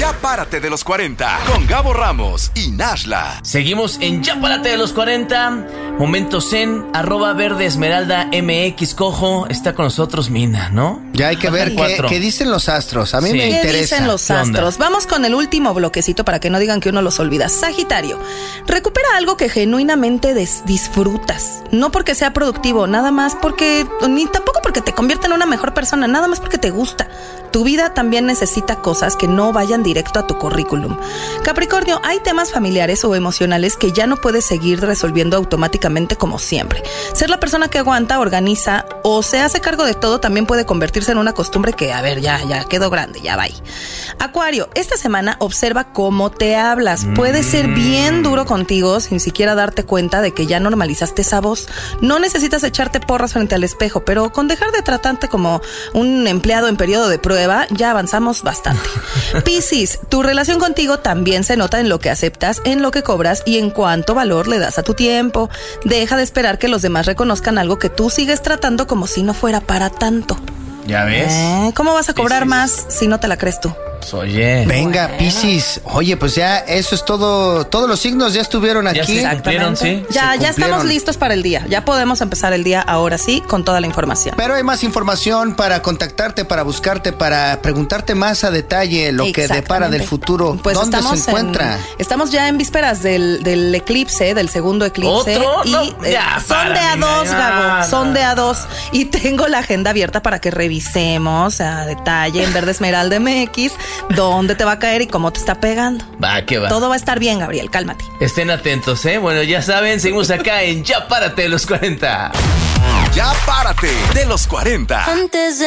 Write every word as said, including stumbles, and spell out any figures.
Ya párate de los cuarenta con Gabo Ramos y Nashla. Seguimos en Ya párate de los cuarenta. Momento zen, arroba verde esmeralda mx. Cojo, está con nosotros Mina, ¿no? Ya hay que ver qué, qué dicen los astros. A mí Sí. me ¿Qué interesa. ¿Qué dicen los astros? Vamos con el último bloquecito para que no digan que uno los olvida. Sagitario, recupera algo que genuinamente des- disfrutas. No porque sea productivo, nada más porque, ni tampoco porque te convierta en una mejor persona, nada más porque te gusta. Tu vida también necesita cosas que no vayan directo a tu currículum. Capricornio, hay temas familiares o emocionales que ya no puedes seguir resolviendo automáticamente como siempre. Ser la persona que aguanta, organiza o se hace cargo de todo también puede convertirse en una costumbre que, a ver, ya, ya quedó grande, ya va ahí. Acuario, esta semana observa cómo te hablas. Puede ser bien duro contigo sin siquiera darte cuenta de que ya normalizaste esa voz. No necesitas echarte porras frente al espejo, pero con dejar de tratarte como un empleado en periodo de prueba, ya avanzamos bastante. Piscis, tu relación contigo también se nota en lo que aceptas, en lo que cobras y en cuánto valor le das a tu tiempo. Deja de esperar que los demás reconozcan algo que tú sigues tratando como si no fuera para tanto. ¿Ya ves? ¿Eh? ¿Cómo vas a cobrar Piscis. más si no te la crees tú? Pues, oye. Venga, Bueno. Piscis. Oye, pues ya eso es todo. Todos los signos ya estuvieron Ya aquí. se cumplieron, sí. Ya, Se ya estamos cumplieron. listos para el día. Ya podemos empezar el día ahora sí con toda la información. Pero hay más información para contactarte, para buscarte, para preguntarte más a detalle lo que Exactamente. depara del futuro. Pues ¿Dónde se estamos encuentra? en- estamos ya en vísperas del, del eclipse, del segundo eclipse. ¿Otro? Y No, eh, ya, son para, de a Mina, dos, ya, Gabo. no. Son de a dos. Y tengo la agenda abierta para que revisemos a detalle en Verde Esmeralda M X dónde te va a caer y cómo te está pegando. Va, que va. Todo va a estar bien, Gabriel, cálmate. Estén atentos, ¿eh? Bueno, ya saben, seguimos acá en Ya párate de los cuarenta. Ya párate de los cuarenta. Antes de